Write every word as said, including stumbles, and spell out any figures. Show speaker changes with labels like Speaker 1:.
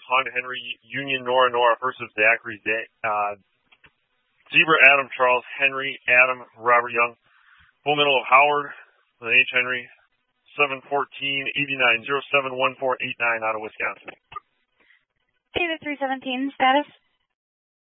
Speaker 1: Honda Henry, Union Nora Nora versus Zachary uh, Zebra Adam Charles Henry Adam Robert Young. Full middle of Howard with an H Henry. seven fourteen eighty-nine, zero seven one four eight nine out of Wisconsin.
Speaker 2: David three seventeen, status?